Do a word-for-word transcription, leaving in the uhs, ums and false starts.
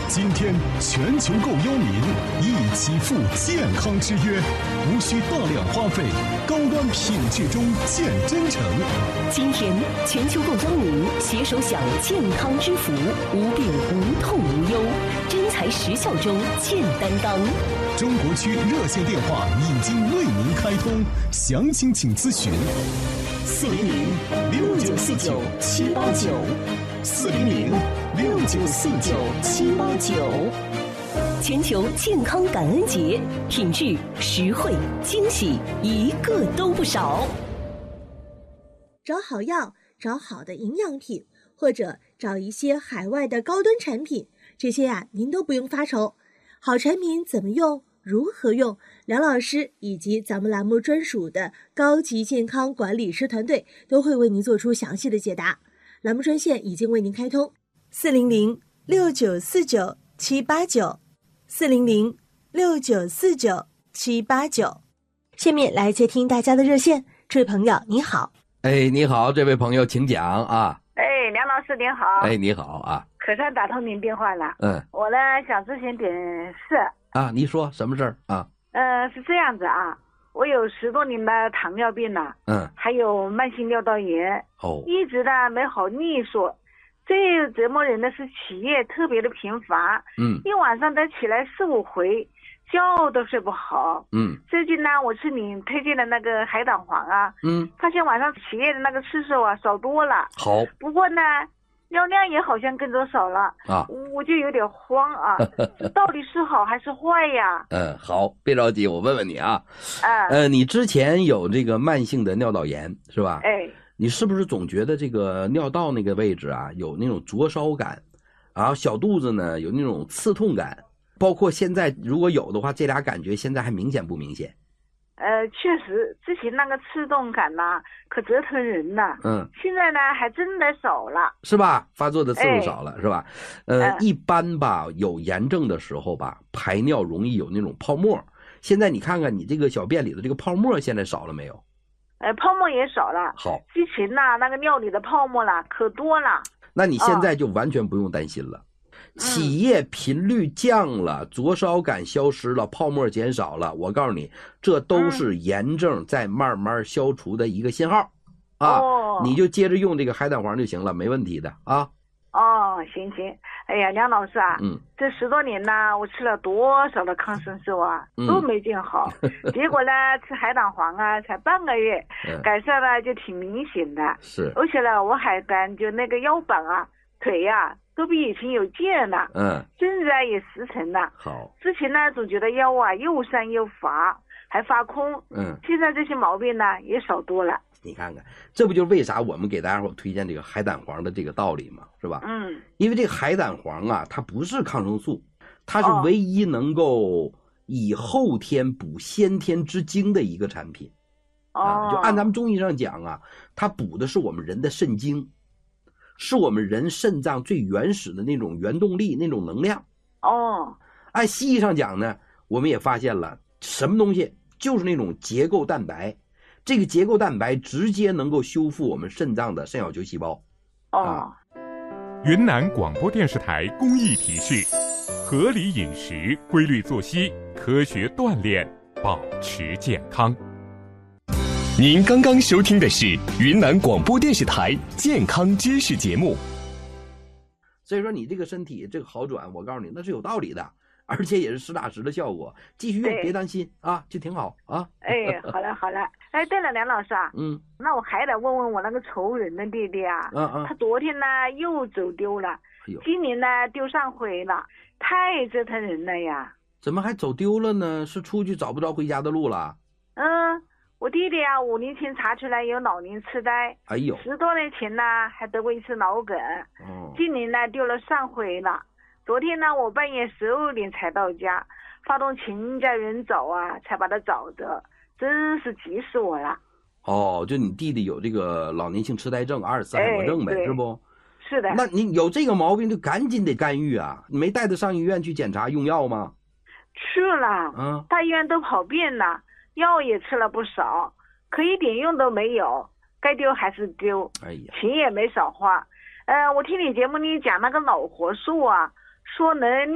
今天全球购忧民一起赴健康之约，无需大量花费，高端品质中见真诚。 今天全球购忧民携手享健康之福，无病无痛无忧，真材实效中见担当。 中国区热线电话已经为您开通，详情请咨询四零零六九四九七八九，四零零六九四九七八九。全球健康感恩节，品质、实惠、惊喜，一个都不少。 找好药，找好的营养品，或者找一些海外的高端产品，这些呀、啊，您都不用发愁。好产品怎么用？如何用？梁老师以及咱们栏目专属的高级健康管理师团队都会为您做出详细的解答。栏目专线已经为您开通，四零零六九四九七八九，四零零六九四九七八九。下面来接听大家的热线，这位朋友你好。 哎，你好，这位朋友，请讲啊。 哎，梁老师您好。 哎，你好啊。 可算打通您电话了。 嗯。 我呢想咨询点事。 啊，你说什么事儿啊？ 呃，是这样子啊，我有十多年的糖尿病了， 嗯， 还有慢性尿道炎， 哦， 一直呢没好利索。最折磨人的是起夜特别的频繁， 嗯， 一晚上得起来四五回，觉都睡不好。 嗯， 最近呢，我吃你推荐的那个海胆黄啊， 嗯， 发现晚上起夜的那个次数啊少多了。 好， 不过呢，尿量也好像跟着少了啊， 我就有点慌啊，这到底是好还是坏呀？ 嗯，好，别着急，我问问你啊， 啊， 呃，你之前有这个慢性的尿道炎是吧？ 哎， 你是不是总觉得这个尿道那个位置啊有那种灼烧感，然后小肚子呢有那种刺痛感，包括现在如果有的话，这俩感觉现在还明显不明显？ 呃，确实，之前那个刺痛感呐，可折腾人了。 嗯， 现在呢，还真的少了， 是吧？发作的次数少了，哎、是吧？呃、嗯，一般吧，有炎症的时候吧，排尿容易有那种泡沫。现在你看看你这个小便里的这个泡沫，现在少了没有？ 呃，泡沫也少了。 好， 之前呐，那个尿里的泡沫啦，可多了。 那你现在就完全不用担心了。哦，起夜频率降了，灼烧感消失了，泡沫减少了，我告诉你，这都是炎症在慢慢消除的一个信号，嗯、啊、哦！你就接着用这个海胆黄就行了，没问题的啊。 哦，行行，哎呀，梁老师啊， 嗯， 这十多年呢，我吃了多少的抗生素啊， 嗯、 都没见好，结果呢，吃海胆黄啊，才半个月， 嗯、 改善呢就挺明显的， 是， 而且呢，我还感觉那个腰板啊、腿呀、啊。都比以前有劲了， 嗯， 身子啊也实诚了。 好， 之前呢总觉得腰啊又酸又乏，还发空， 嗯， 现在这些毛病呢也少多了。 你看看，这不就是为啥我们给大家伙推荐这个海胆黄的这个道理吗？是吧？ 嗯， 因为这个海胆黄啊，它不是抗生素，它是唯一能够以后天补先天之精的一个产品。 哦， 啊，就按咱们中医上讲啊，它补的是我们人的肾精。是我们人肾脏最原始的那种原动力，那种能量。 哦， 按西医上讲呢，我们也发现了什么东西，就是那种结构蛋白，这个结构蛋白直接能够修复我们肾脏的肾小球细胞。 哦， 啊、 云南广播电视台公益提示：合理饮食、规律作息、科学锻炼，保持健康。 您刚刚收听的是云南广播电视台健康知识节目。 所以说你这个身体这个好转，我告诉你那是有道理的，而且也是实打实的效果。继续用，别担心啊，就挺好啊。 哎，好了好了。哎，对了，梁老师啊， 嗯， 那我还得问问我那个仇人的弟弟啊， 嗯嗯， 他昨天呢又走丢了， 哎呦， 今年呢丢上回了，太折腾人了呀。 怎么还走丢了呢？是出去找不着回家的路了？ 嗯。我弟弟啊，五年前查出来有老年痴呆， 哎呦， 十多年前呢还得过一次脑梗， 哦， 今年呢丢了上回了。昨天呢我半夜十二点才到家，发动全家人找啊，才把他找着，真是急死我了。 哦，就你弟弟有这个老年性痴呆症、阿尔茨海默症呗， 哎、 是不？ 是的。 那你有这个毛病就赶紧得干预啊！你没带他上医院去检查用药吗？ 去了， 嗯， 大医院都跑遍了。药也吃了不少，可一点用都没有，该丢还是丢， 哎呀， 钱也没少花。呃，我听你节目里讲那个老活素啊，说能